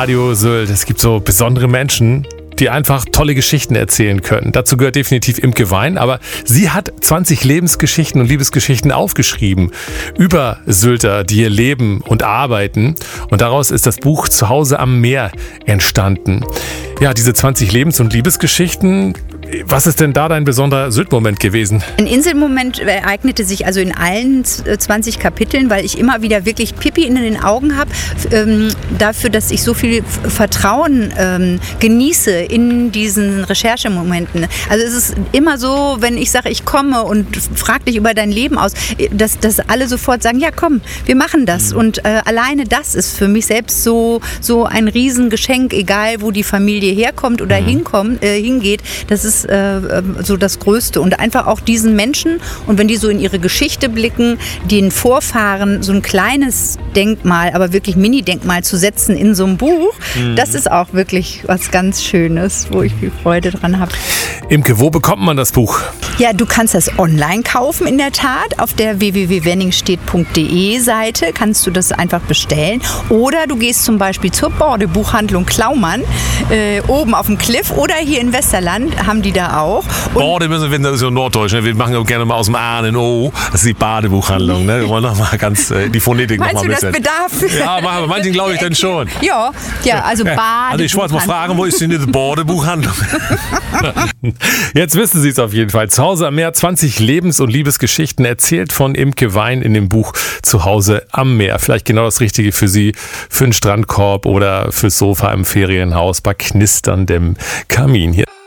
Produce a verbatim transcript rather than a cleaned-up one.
Radio Sylt. Es gibt so besondere Menschen, die einfach tolle Geschichten erzählen können. Dazu gehört definitiv Imke Wein, aber sie hat zwanzig Lebensgeschichten und Liebesgeschichten aufgeschrieben über Sylter, die hier leben und arbeiten. Und daraus ist das Buch Zuhause am Meer entstanden. Ja, diese zwanzig Lebens- und Liebesgeschichten. Was ist denn da dein besonderer Sylt-Moment gewesen? Ein Inselmoment ereignete sich also in allen zwanzig Kapiteln, weil ich immer wieder wirklich Pipi in den Augen habe, ähm, dafür, dass ich so viel Vertrauen ähm, genieße in diesen Recherchemomenten. Also es ist immer so, wenn ich sage, ich komme und frage dich über dein Leben aus, dass, dass alle sofort sagen, ja komm, wir machen das. Mhm. Und äh, alleine das ist für mich selbst so, so ein Riesengeschenk, egal wo die Familie herkommt oder mhm. hinkommt, äh, hingeht. Das ist so das Größte. Und einfach auch diesen Menschen, und wenn die so in ihre Geschichte blicken, den Vorfahren so ein kleines Denkmal, aber wirklich Mini-Denkmal zu setzen in so einem Buch, mhm. das ist auch wirklich was ganz Schönes, wo ich viel Freude dran habe. Imke, wo bekommt man das Buch? Ja, du kannst das online kaufen, in der Tat. Auf der w w w punkt wenningstedt punkt d e Seite kannst du das einfach bestellen. Oder du gehst zum Beispiel zur Borde-Buchhandlung Klaumann, äh, oben auf dem Cliff, oder hier in Westerland haben die da auch. Und Borde müssen wir, das ist ja Norddeutsch, ne? Wir machen auch gerne mal aus dem A in den O. Das ist die Badebuchhandlung. Ne? Wir wollen noch mal ganz äh, die Phonetik noch mal ein bisschen. Meinst du, das bedarf? Ja, bei manchen glaube ich dann schon. Ja, ja, also Bade. Also ich wollte mal fragen, wo ist denn diese Borde-Buchhandlung? Jetzt wissen Sie es auf jeden Fall. Zuhause am Meer, zwanzig Lebens- und Liebesgeschichten erzählt von Imke Wein in dem Buch Zuhause am Meer. Vielleicht genau das Richtige für Sie, für einen Strandkorb oder fürs Sofa im Ferienhaus bei knisterndem Kamin. Hier